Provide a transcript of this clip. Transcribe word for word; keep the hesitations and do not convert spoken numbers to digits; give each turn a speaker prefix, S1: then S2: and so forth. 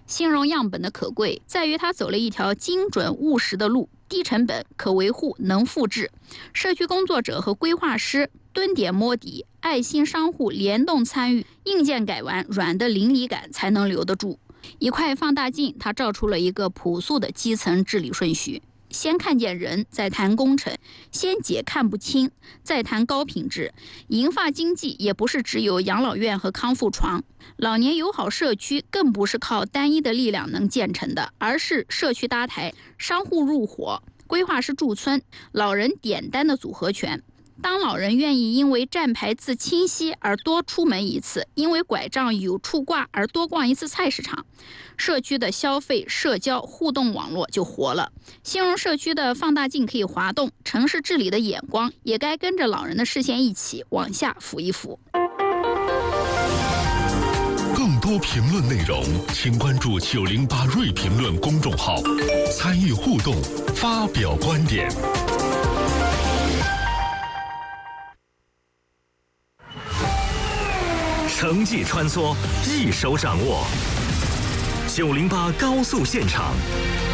S1: 形容样本的可贵在于它走了一条精准务实的路，低成本、可维护、能复制。社区工作者和规划师蹲点摸底，爱心商户联动参与，硬件改完，软的邻里感才能留得住。一块放大镜，它照出了一个朴素的基层治理顺序。先看见人，再谈工程；先解看不清，再谈高品质。银发经济也不是只有养老院和康复床，老年友好社区更不是靠单一的力量能建成的，而是社区搭台、商户入伙、规划师驻村、老人点单的组合拳。当老人愿意因为站牌字清晰而多出门一次，因为拐杖有处挂而多逛一次菜市场，社区的消费、社交、互动网络就活了。形容社区的放大镜可以滑动，城市治理的眼光也该跟着老人的视线一起往下抚一抚。
S2: 更多评论内容，请关注九零八锐评论公众号，参与互动，发表观点。
S3: 城际穿梭，一手掌握。九零八高速现场，